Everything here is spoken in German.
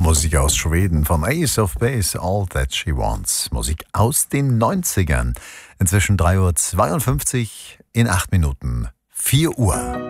Musik aus Schweden von Ace of Base, All That She Wants. Musik aus den 90ern. Inzwischen 3:52 Uhr, in 8 Minuten 4 Uhr.